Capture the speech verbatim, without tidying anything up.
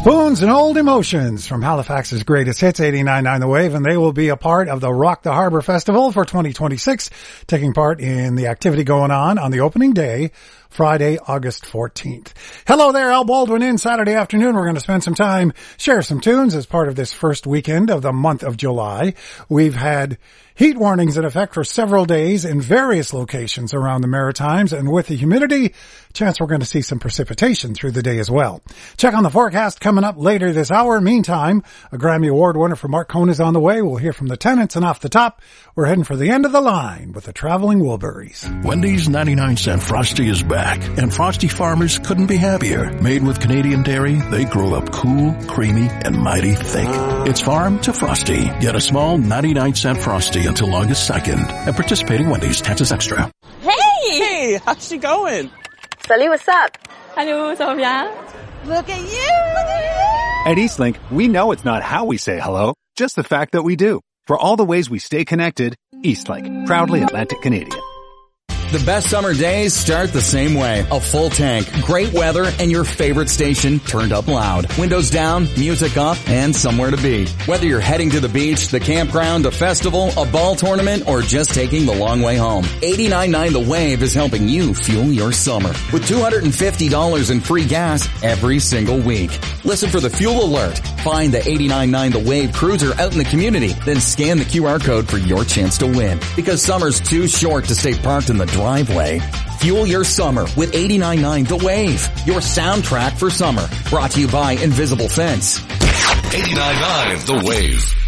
Spoons and Old Emotions from Halifax's Greatest Hits, eighty-nine point nine The Wave, and they will be a part of the Rock the Harbor Festival for twenty twenty-six, taking part in the activity going on on the opening day, Friday, August fourteenth. Hello there, Al Baldwin in Saturday afternoon. We're going to spend some time, share some tunes as part of this first weekend of the month of July. We've had heat warnings in effect for several days in various locations around the Maritimes, and with the humidity, chance we're going to see some precipitation through the day as well. Check on the forecast coming up later this hour. Meantime, a Grammy Award winner for Mark Cohn is on the way. We'll hear from the Tenants, and off the top, we're heading for the end of the line with the Traveling Wilburys. Wendy's ninety-nine cent Frosty is back, and Frosty farmers couldn't be happier. Made with Canadian dairy, they grow up cool, creamy, and mighty thick. It's farm to Frosty. Get a small ninety-nine cent Frosty until August second. At participating Wendy's, taxes extra. Hey! Hey, how's she going? Salut, what's up? Hello, ça va bien? Look at you! Look at you! At Eastlink, we know it's not how we say hello, just the fact that we do. For all the ways we stay connected, Eastlink, proudly Atlantic Canadian. The best summer days start the same way. A full tank, great weather, and your favorite station turned up loud. Windows down, music up, and somewhere to be. Whether you're heading to the beach, the campground, a festival, a ball tournament, or just taking the long way home, eighty-nine point nine The Wave is helping you fuel your summer with two hundred fifty dollars in free gas every single week. Listen for the fuel alert. Find the eighty-nine point nine The Wave cruiser out in the community, then scan the Q R code for your chance to win. Because summer's too short to stay parked in the driveway. Fuel your summer with eighty-nine point nine The Wave, your soundtrack for summer. Brought to you by Invisible Fence. eighty-nine point nine The Wave.